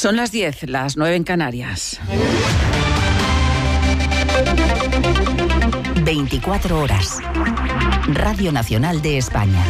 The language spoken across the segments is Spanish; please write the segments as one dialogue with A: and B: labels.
A: Son las 10, las 9 en Canarias.
B: 24 horas. Radio Nacional de España.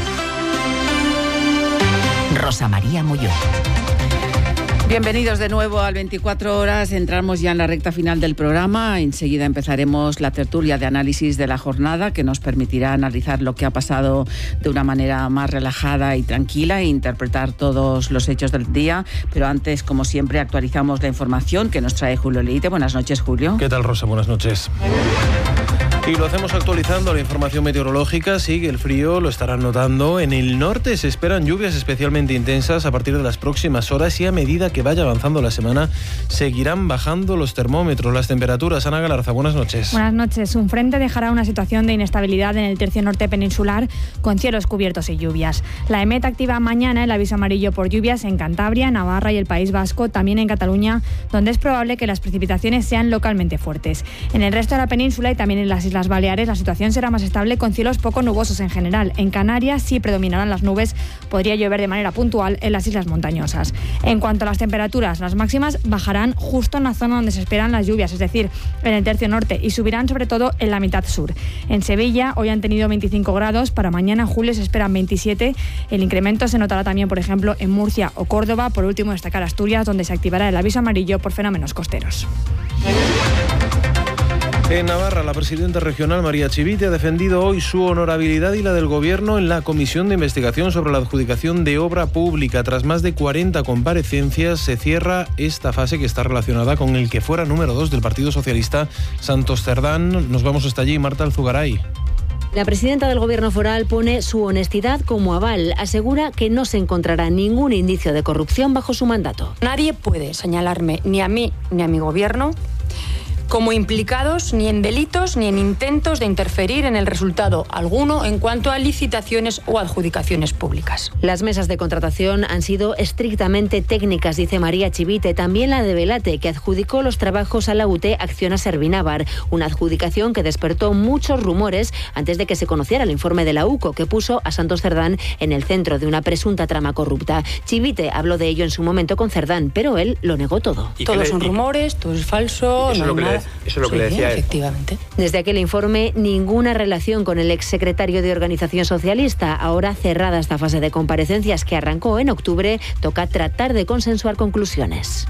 B: Rosa María Molló.
A: Bienvenidos de nuevo al 24 horas. Entramos ya en la recta final del programa. Enseguida empezaremos la tertulia de análisis de la jornada que nos permitirá analizar lo que ha pasado de una manera más relajada y tranquila e interpretar todos los hechos del día. Pero antes, como siempre, actualizamos la información que nos trae Julio Leite. Buenas noches, Julio.
C: ¿Qué tal, Rosa? Buenas noches. Y lo hacemos actualizando la información meteorológica. Sigue el frío, lo estarán notando. En el norte se esperan lluvias especialmente intensas a partir de las próximas horas y a medida que vaya avanzando la semana seguirán bajando los termómetros, las temperaturas. Ana Galarza, buenas noches.
D: Buenas noches. Un frente dejará una situación de inestabilidad en el tercio norte peninsular con cielos cubiertos y lluvias. La EMET activa mañana el aviso amarillo por lluvias en Cantabria, Navarra y el País Vasco, también en Cataluña, donde es probable que las precipitaciones sean localmente fuertes. En el resto de la península y también en las Islas Baleares la situación será más estable con cielos poco nubosos en general. En Canarias sí predominarán las nubes, podría llover de manera puntual en las islas montañosas. En cuanto a las temperaturas, las máximas bajarán justo en la zona donde se esperan las lluvias, es decir, en el tercio norte, y subirán sobre todo en la mitad sur. En Sevilla hoy han tenido 25 grados, para mañana en julio se esperan 27. El incremento se notará también, por ejemplo, en Murcia o Córdoba. Por último, destacar Asturias, donde se activará el aviso amarillo por fenómenos costeros.
C: En Navarra, la presidenta regional María Chivite ha defendido hoy su honorabilidad y la del Gobierno en la Comisión de Investigación sobre la Adjudicación de Obra Pública. Tras más de 40 comparecencias, se cierra esta fase que está relacionada con el que fuera número 2 del Partido Socialista, Santos Cerdán. Nos vamos hasta allí, Marta Alzugaray.
E: La presidenta del Gobierno foral pone su honestidad como aval. Asegura que no se encontrará ningún indicio de corrupción bajo su mandato.
F: Nadie puede señalarme, ni a mí ni a mi Gobierno, como implicados ni en delitos ni en intentos de interferir en el resultado alguno en cuanto a licitaciones o adjudicaciones públicas.
E: Las mesas de contratación han sido estrictamente técnicas, dice María Chivite. También la de Velate, que adjudicó los trabajos a la UT Acciona Servinávar, una adjudicación que despertó muchos rumores antes de que se conociera el informe de la UCO, que puso a Santos Cerdán en el centro de una presunta trama corrupta. Chivite habló de ello en su momento con Cerdán, pero él lo negó todo.
F: Todos son rumores, todo es falso, no hay nada.
G: Eso es lo que le decía él.
F: Efectivamente.
E: Desde aquel informe, ninguna relación con el exsecretario de Organización Socialista. Ahora cerrada esta fase de comparecencias que arrancó en octubre, toca tratar de consensuar conclusiones.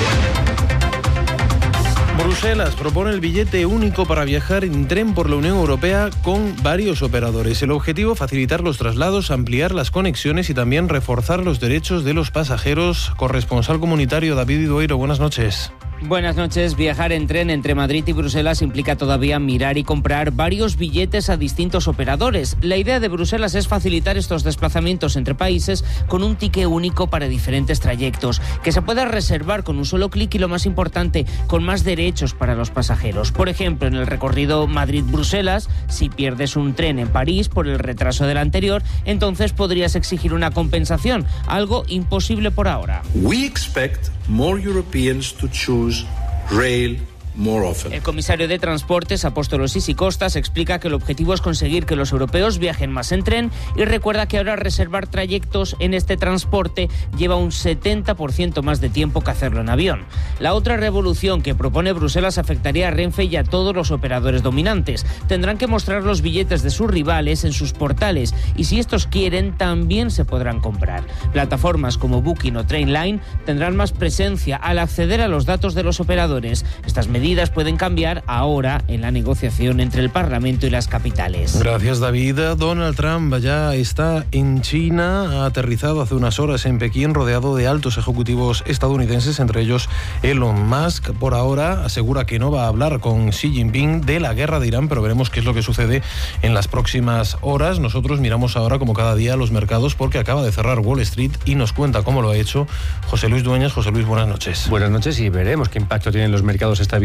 C: Bruselas propone el billete único para viajar en tren por la Unión Europea con varios operadores. El objetivo, facilitar los traslados, ampliar las conexiones y también reforzar los derechos de los pasajeros. Corresponsal comunitario David Idueiro, buenas noches.
H: Buenas noches. Viajar en tren entre Madrid y Bruselas implica todavía mirar y comprar varios billetes a distintos operadores. La idea de Bruselas es facilitar estos desplazamientos entre países con un ticket único para diferentes trayectos, que se pueda reservar con un solo clic y, lo más importante, con más derechos para los pasajeros. Por ejemplo, en el recorrido Madrid-Bruselas, si pierdes un tren en París por el retraso del anterior, entonces podrías exigir una compensación, algo imposible por ahora.
I: We expect more Europeans to choose rail more often.
H: El comisario de Transportes, Apóstolos Isicostas, explica que el objetivo es conseguir que los europeos viajen más en tren y recuerda que ahora reservar trayectos en este transporte lleva un 70% más de tiempo que hacerlo en avión. La otra revolución que propone Bruselas afectaría a Renfe y a todos los operadores dominantes. Tendrán que mostrar los billetes de sus rivales en sus portales y, si estos quieren, también se podrán comprar. Plataformas como Booking o Trainline tendrán más presencia al acceder a los datos de los operadores. Estas medidas pueden cambiar ahora en la negociación entre el Parlamento y las capitales.
C: Gracias, David. Donald Trump ya está en China, ha aterrizado hace unas horas en Pekín rodeado de altos ejecutivos estadounidenses, entre ellos Elon Musk. Por ahora asegura que no va a hablar con Xi Jinping de la guerra de Irán, pero veremos qué es lo que sucede en las próximas horas. Nosotros miramos ahora, como cada día, los mercados porque acaba de cerrar Wall Street y nos cuenta cómo lo ha hecho José Luis Dueñas. José Luis, buenas noches.
G: Buenas noches y veremos qué impacto tienen los mercados esta visita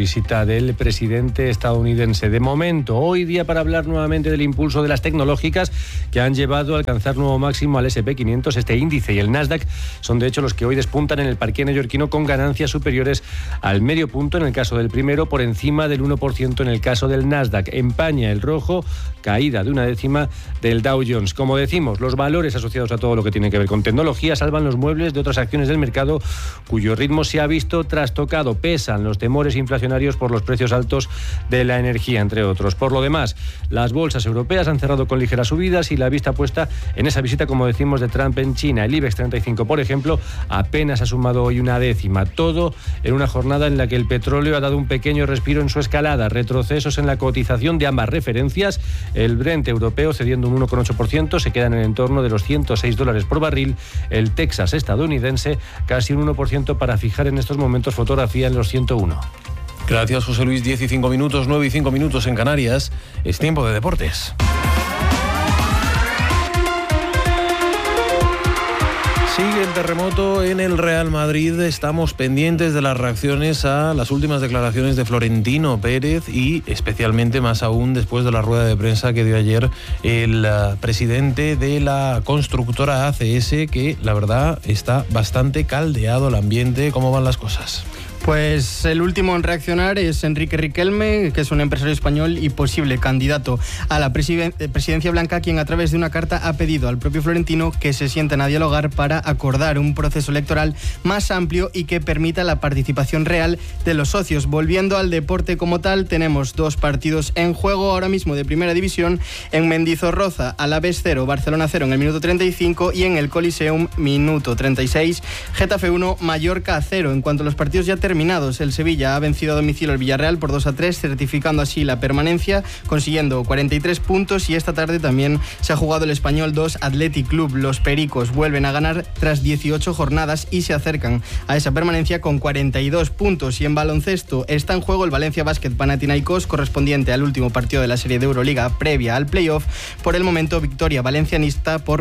G: visita del presidente estadounidense. De momento, hoy día para hablar nuevamente del impulso de las tecnológicas que han llevado a alcanzar nuevo máximo al S&P 500. Este índice y el Nasdaq son de hecho los que hoy despuntan en el parqué neoyorquino con ganancias superiores al medio punto en el caso del primero, por encima del 1% en el caso del Nasdaq. Empaña el rojo, caída de 0,1 del Dow Jones. Como decimos, los valores asociados a todo lo que tiene que ver con tecnología salvan los muebles de otras acciones del mercado cuyo ritmo se ha visto trastocado. Pesan los temores inflacionarios por los precios altos de la energía, entre otros. Por lo demás, las bolsas europeas han cerrado con ligeras subidas y la vista puesta en esa visita, como decimos, de Trump en China. El IBEX 35, por ejemplo, apenas ha sumado hoy 0,1. Todo en una jornada en la que el petróleo ha dado un pequeño respiro en su escalada. Retrocesos en la cotización de ambas referencias. El Brent europeo cediendo un 1,8%, se queda en el entorno de los $106 por barril. El Texas estadounidense casi un 1% para fijar en estos momentos fotografía en los 101.
C: Gracias, José Luis. 10 y 5 minutos, 9 y 5 minutos en Canarias. Es tiempo de deportes. Sigue el terremoto en el Real Madrid. Estamos pendientes de las reacciones a las últimas declaraciones de Florentino Pérez y especialmente más aún después de la rueda de prensa que dio ayer el presidente de la constructora ACS, que la verdad está bastante caldeado el ambiente. ¿Cómo van las cosas?
J: Pues el último en reaccionar es Enrique Riquelme, que es un empresario español y posible candidato a la presidencia blanca, quien a través de una carta ha pedido al propio Florentino que se sienten a dialogar para acordar un proceso electoral más amplio y que permita la participación real de los socios. Volviendo al deporte como tal, tenemos dos partidos en juego ahora mismo de Primera División. En Mendizorroza, Alavés 0, Barcelona 0 en el minuto 35 y en el Coliseum, minuto 36, Getafe 1, Mallorca 0. En cuanto a los partidos ya terminados, el Sevilla ha vencido a domicilio al Villarreal por 2-3, certificando así la permanencia, consiguiendo 43 puntos, y esta tarde también se ha jugado el Español 2, Athletic Club. Los Pericos vuelven a ganar tras 18 jornadas y se acercan a esa permanencia con 42 puntos. Y en baloncesto está en juego el Valencia Basket Panathinaikos, correspondiente al último partido de la serie de Euroliga previa al playoff. Por el momento, victoria valencianista por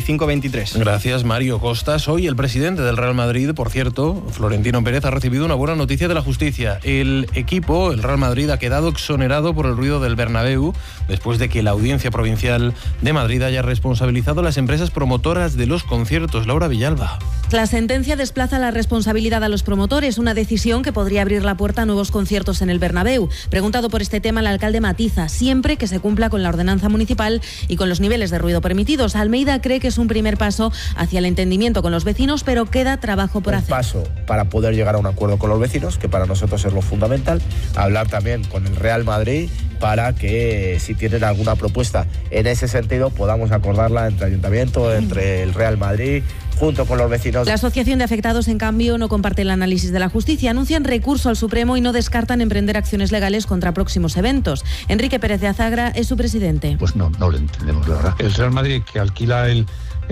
J: 35-23.
C: Gracias, Mario Costas. Hoy el presidente del Real Madrid, por cierto, Florentino Pérez, ha recibido una buena noticia de la justicia. El equipo, el Real Madrid, ha quedado exonerado por el ruido del Bernabéu después de que la Audiencia Provincial de Madrid haya responsabilizado a las empresas promotoras de los conciertos. Laura Villalba.
K: La sentencia desplaza la responsabilidad a los promotores, una decisión que podría abrir la puerta a nuevos conciertos en el Bernabéu. Preguntado por este tema, el alcalde matiza: siempre que se cumpla con la ordenanza municipal y con los niveles de ruido permitidos. Almeida cree que es un primer paso hacia el entendimiento con los vecinos, pero queda trabajo por hacer.
L: Un paso para poder llegar a un acuerdo con los vecinos, que para nosotros es lo fundamental. Hablar también con el Real Madrid para que, si tienen alguna propuesta en ese sentido, podamos acordarla entre ayuntamiento, entre el Real Madrid, junto con los vecinos.
K: La Asociación de Afectados, en cambio, no comparte el análisis de la justicia. Anuncian recurso al Supremo y no descartan emprender acciones legales contra próximos eventos. Enrique Pérez de Azagra es su presidente.
M: Pues no lo entendemos, la verdad. El Real Madrid, que alquila el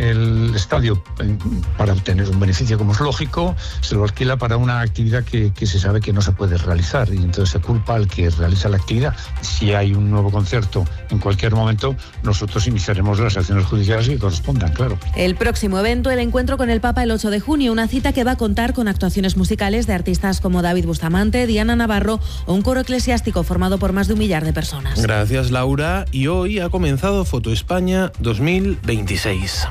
M: estadio para obtener un beneficio, como es lógico, se lo alquila para una actividad que se sabe que no se puede realizar, y entonces se culpa al que realiza la actividad. Si hay un nuevo concierto en cualquier momento, nosotros iniciaremos las acciones judiciales que correspondan, claro.
K: El próximo evento, el encuentro con el Papa el 8 de junio, una cita que va a contar con actuaciones musicales de artistas como David Bustamante, Diana Navarro o un coro eclesiástico formado por más de 1 millar de personas.
C: Gracias, Laura. Y hoy ha comenzado Foto España 2026.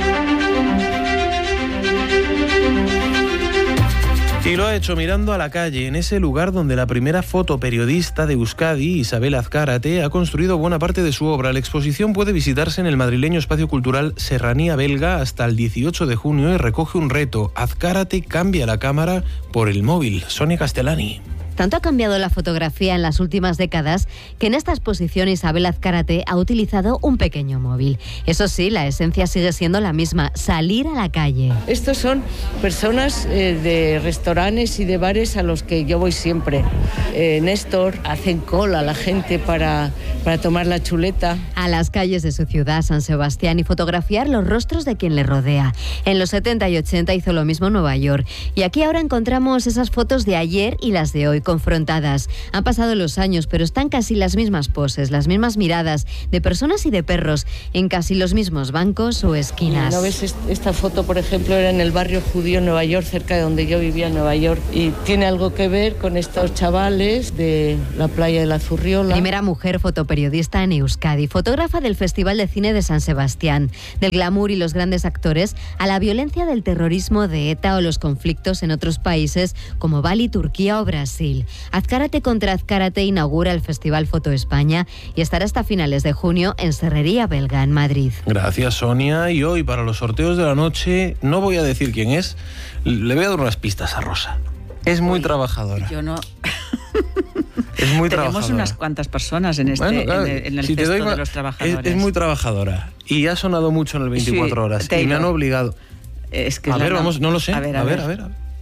C: Y lo ha hecho mirando a la calle, en ese lugar donde la primera fotoperiodista de Euskadi, Isabel Azcárate, ha construido buena parte de su obra. La exposición puede visitarse en el madrileño espacio cultural Serranía Belga hasta el 18 de junio y recoge un reto: Azcárate cambia la cámara por el móvil. Sonia Castellani.
N: Tanto ha cambiado la fotografía en las últimas décadas que en esta exposición Isabel Azcárate ha utilizado un pequeño móvil. Eso sí, la esencia sigue siendo la misma: salir a la calle.
O: Estos son personas de restaurantes y de bares a los que yo voy siempre. Néstor, hacen cola a la gente para tomar la chuleta.
N: A las calles de su ciudad, San Sebastián, y fotografiar los rostros de quien le rodea. En los 70 y 80 hizo lo mismo en Nueva York. Y aquí ahora encontramos esas fotos de ayer y las de hoy, confrontadas. Han pasado los años, pero están casi las mismas poses, las mismas miradas de personas y de perros en casi los mismos bancos o esquinas.
O: ¿No ves? Esta foto, por ejemplo, era en el barrio judío en Nueva York, cerca de donde yo vivía en Nueva York, y tiene algo que ver con estos chavales de la playa de la Zurriola.
N: Primera mujer fotoperiodista en Euskadi, fotógrafa del Festival de Cine de San Sebastián, del glamour y los grandes actores a la violencia del terrorismo de ETA o los conflictos en otros países como Bali, Turquía o Brasil. Azcárate contra Azcárate inaugura el Festival Foto España y estará hasta finales de junio en Serrería Belga, en Madrid.
C: Gracias, Sonia. Y hoy, para los sorteos de la noche, no voy a decir quién es, le voy a dar unas pistas a Rosa. Es muy trabajadora.
A: Yo no...
C: Es muy
A: Tenemos
C: trabajadora.
A: Unas cuantas personas en este,
C: bueno, claro,
A: en el
C: si
A: cesto
C: te doy,
A: de los trabajadores.
C: Es muy trabajadora y ha sonado mucho en el 24 horas y me han obligado.
A: Es que
C: a ver, vamos, no lo sé.
A: A ver.
C: A ver.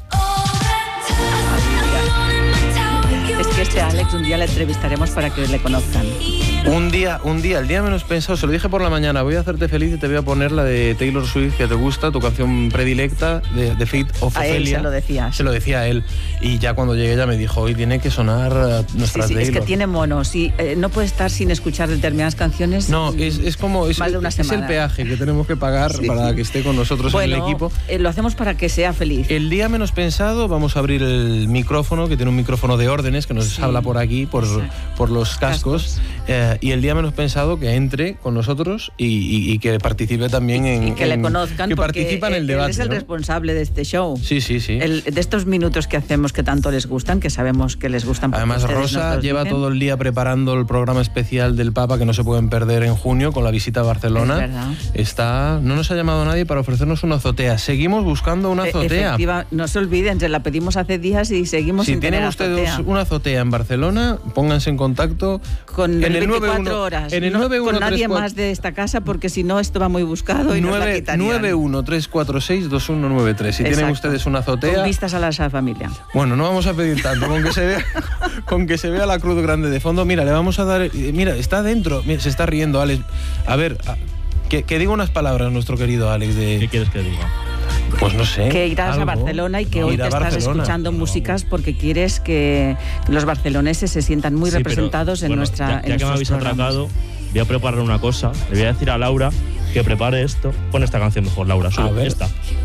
A: Es que este Alex un día le entrevistaremos para que le conozcan.
C: Un día, el día menos pensado, se lo dije por la mañana, voy a hacerte feliz y te voy a poner la de Taylor Swift que te gusta, tu canción predilecta de Fate of Ophelia.
A: A él se lo decías.
C: Se lo decía a él. Y ya cuando llegué ella me dijo, hoy tiene que sonar nuestras
A: sí,
C: Taylor.
A: Es que tiene monos y no puede estar sin escuchar determinadas canciones.
C: No, es como...
A: más de una semana.
C: Es el peaje que tenemos que pagar para que esté con nosotros en el equipo.
A: Lo hacemos para que sea feliz.
C: El día menos pensado vamos a abrir el micrófono, que tiene un micrófono de órdenes que nos habla por aquí, por los cascos. Y el día menos pensado que entre con nosotros y que participe también en...
A: que le conozcan,
C: que
A: porque
C: participa en el debate.
A: Él es el
C: ¿no?
A: responsable de este show.
C: Sí.
A: De estos minutos que hacemos que tanto les gustan, que sabemos que les gustan.
C: Además, Rosa lleva todo el día preparando el programa especial del Papa que no se pueden perder en junio con la visita a Barcelona. No nos ha llamado nadie para ofrecernos una azotea. Seguimos buscando una azotea.
A: No se olviden, se la pedimos hace días y seguimos sin tener azotea.
C: Si tienen ustedes una azotea en Barcelona, pónganse en contacto
A: con el 24 horas.
C: En el 91
A: con nadie más de esta casa, porque si no esto va muy buscado y nos la quitarían.
C: 913462193. Si tienen ustedes una azotea...
A: Con vistas a la familia.
C: Bueno, no vamos a pedir tanto, con que se vea la cruz grande de fondo. Mira, le vamos a dar... Mira, está dentro, mira, se está riendo Alex. A ver, que diga unas palabras nuestro querido Alex de...
P: ¿Qué quieres que diga?
C: Pues no sé.
A: Que irás a Barcelona y que hoy te estás escuchando músicas porque quieres que los barceloneses se sientan muy representados en nuestra...
P: Ya que me habéis atracado, voy a preparar una cosa. Le voy a decir a Laura que prepare esto. Pon esta canción mejor, Laura. Sube esta.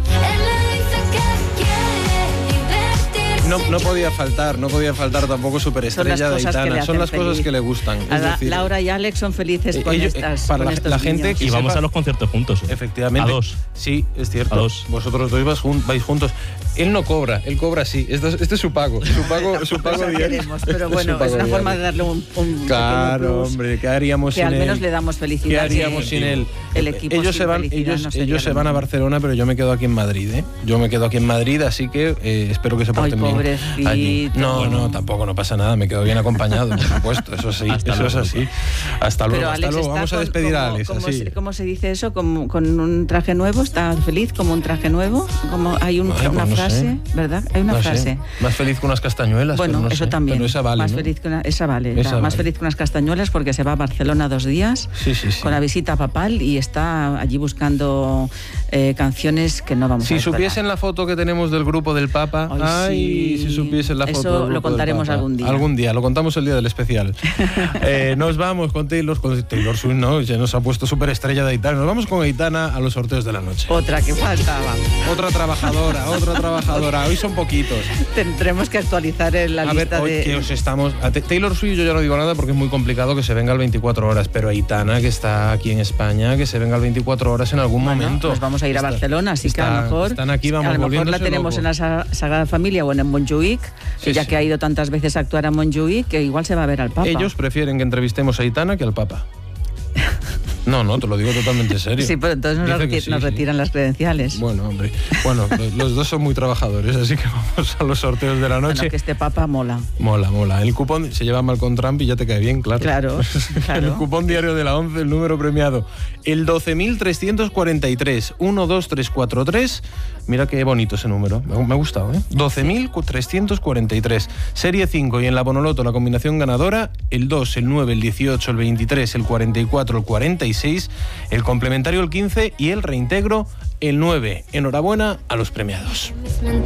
C: No podía faltar tampoco Superestrella de Aitana. Son las cosas que le gustan. Es decir,
A: Laura y Alex son felices con estas.
C: Para
A: con
C: la gente
P: y vamos a los conciertos juntos.
C: Efectivamente.
P: A dos.
C: Sí, es cierto.
P: A dos.
C: Vosotros dos vais juntos. Él no cobra, él cobra sí. Este es su pago. Su pago diario.
A: Pero bueno, es una forma de darle un
C: claro, hombre, ¿qué haríamos sin él?
A: Que al menos le damos felicidad.
C: ¿Qué haríamos sin él?
A: El equipo
C: ellos se van a Barcelona, pero yo me quedo aquí en Madrid, ¿eh? Yo me quedo aquí en Madrid, así que espero que se porten bien. Allí. No, tampoco, no pasa nada, me quedo bien acompañado, por supuesto, eso sí, eso es así. Hasta luego, Vamos a despedir a Alex, así.
A: ¿Cómo se dice eso? ¿Con un traje nuevo? ¿Está feliz como un traje nuevo? Hay una frase, ¿verdad? Hay una frase.
C: Más feliz que unas castañuelas.
A: Bueno, eso también.
C: Pero esa vale,
A: más
C: ¿no?
A: feliz que más feliz que unas castañuelas porque se va a Barcelona 2 días con la visita papal y está allí buscando canciones que no vamos a ver.
C: Si supiesen la foto que tenemos del grupo del Papa, si supiesen la foto.
A: Eso lo contaremos algún día.
C: Algún día, lo contamos el día del especial. Nos vamos con Taylor Swift, ¿no? Ya nos ha puesto Superestrella de Aitana. Nos vamos con Aitana a los sorteos de la noche.
A: Otra que faltaba.
C: Otra trabajadora. Hoy son poquitos.
A: Tendremos que actualizar la lista
C: hoy que os estamos... Taylor Swift yo ya no digo nada porque es muy complicado que se venga al 24 horas, pero Aitana, que está aquí en España, que se venga al 24 horas en algún momento.
A: Pues vamos a ir a Barcelona, así que a lo mejor...
C: Están aquí, vamos,
A: a lo mejor la tenemos
C: locos.
A: En la Sagrada Familia o en Montjuïc, ya que ha ido tantas veces a actuar a Montjuïc, que igual se va a ver al Papa.
C: Ellos prefieren que entrevistemos a Aitana que al Papa. No, te lo digo totalmente serio.
A: Sí, pero entonces nos retiran las credenciales.
C: Bueno, hombre. Bueno, los dos son muy trabajadores, así que vamos a los sorteos de la noche.
A: Bueno, que este Papa mola.
C: Mola. El cupón se lleva mal con Trump y ya te cae bien, claro.
A: Claro.
C: El cupón diario de la 11, el número premiado. El 12.343, 12343. Mira qué bonito ese número. Me ha gustado, ¿eh? 12.343. Serie 5 y en la Bonoloto la combinación ganadora, el 2, el 9, el 18, el 23, el 44, el 46, el complementario el 15 y el reintegro el 9. Enhorabuena a los premiados.